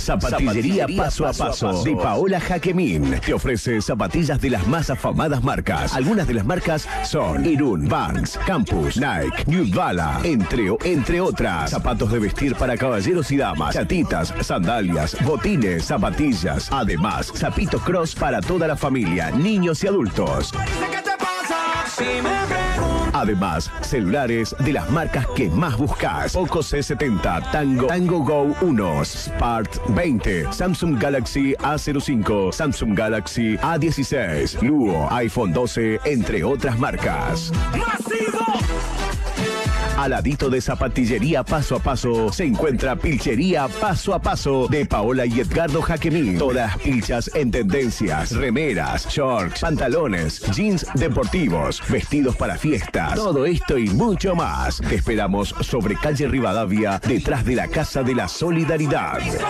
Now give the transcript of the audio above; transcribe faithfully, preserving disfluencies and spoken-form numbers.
Zapatillería Paso a Paso de Paola Jaquemín te ofrece zapatillas de las más afamadas marcas. Algunas de las marcas son Irún, Vans, Campus, Nike, New Balance, entre, entre otras. Zapatos de vestir para caballeros y damas, chatitas, sandalias, botines, zapatillas. Además, zapitos cross para toda la familia, niños y adultos. Además, celulares de las marcas que más buscas. Poco C setenta, Tango, Tango Go uno, Spark veinte, Samsung Galaxy A cero cinco, Samsung Galaxy A dieciséis, Luo, iPhone doce, entre otras marcas. ¡Masivo! Al ladito de Zapatillería Paso a Paso se encuentra Pilchería Paso a Paso de Paola y Edgardo Jaquemín. Todas pilchas en tendencias, remeras, shorts, pantalones, jeans deportivos, vestidos para fiestas. Todo esto y mucho más. Te esperamos sobre calle Rivadavia, detrás de la Casa de la Solidaridad.